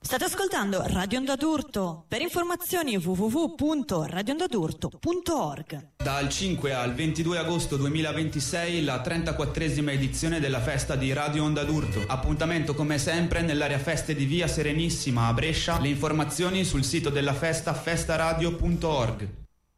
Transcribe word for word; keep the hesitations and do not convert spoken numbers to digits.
State ascoltando Radio Onda d'Urto. Per informazioni w w w punto radio onda d'urto punto org. Dal cinque al ventidue agosto duemilaventisei la trentaquattresima edizione della festa di Radio Onda d'Urto. Appuntamento come sempre nell'area feste di Via Serenissima a Brescia. Le informazioni sul sito della festa festaradio punto org.